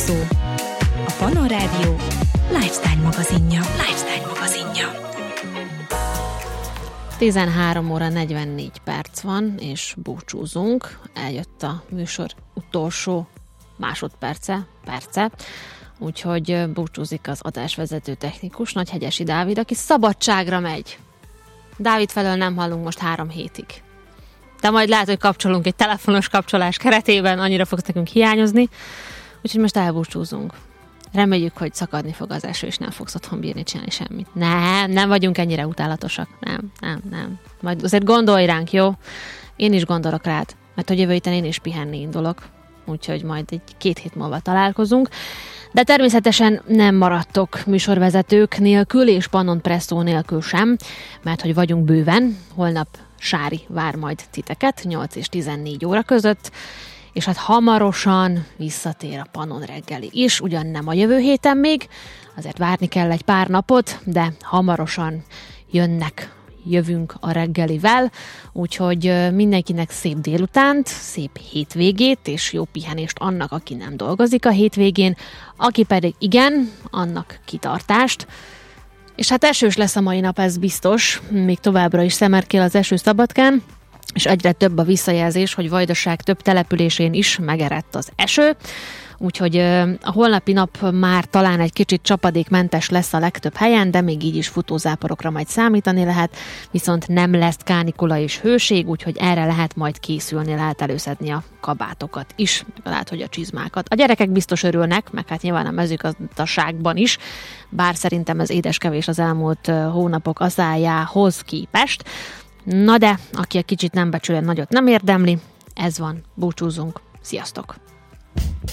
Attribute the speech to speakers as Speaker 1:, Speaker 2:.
Speaker 1: szó. A Panon Rádió lifestyle magazinja.
Speaker 2: 13 óra 44 perc van, és búcsúzunk. Eljött a műsor utolsó másodperce, úgyhogy búcsúzik az adásvezető technikus, Nagyhegyesi Dávid, aki szabadságra megy. Dávid felől nem hallunk most 3 hétig. De majd lehet, hogy kapcsolunk egy telefonos kapcsolás keretében, annyira fogsz nekünk hiányozni, úgyhogy most elbúcsúzunk. Reméljük, hogy szakadni fog az eső, és nem fogsz otthon bírni csinálni semmit. Nem vagyunk ennyire utálatosak. Nem. Majd azért gondolj ránk, jó? Én is gondolok rád, mert hogy jövő héten én is pihenni indulok. Úgyhogy majd 2 hét múlva találkozunk. De természetesen nem maradtok műsorvezetők nélkül, és Pannon Presszó nélkül sem, mert hogy vagyunk bőven. Holnap Sári vár majd titeket 8 és 14 óra között, és hát hamarosan visszatér a Pannon reggeli is, ugyan nem a jövő héten még, azért várni kell egy pár napot, de hamarosan jövünk a reggelivel, úgyhogy mindenkinek szép délutánt, szép hétvégét, és jó pihenést annak, aki nem dolgozik a hétvégén, aki pedig igen, annak kitartást. És hát esős lesz a mai nap, ez biztos, még továbbra is szemerkél az eső Szabadkán, és egyre több a visszajelzés, hogy Vajdaság több településén is megerett az eső, úgyhogy a holnapi nap már talán egy kicsit csapadékmentes lesz a legtöbb helyen, de még így is futózáporokra majd számítani lehet, viszont nem lesz kánikula és hőség, úgyhogy erre lehet majd készülni, lehet előszedni a kabátokat is, lehet, hogy a csizmákat. A gyerekek biztos örülnek, meg hát nyilván a mezőgazdaságban is, bár szerintem ez édeskevés az elmúlt hónapok aszályához képest. Na de, aki egy kicsit nem becsülen, nagyot nem érdemli, ez van, búcsúzunk, sziasztok!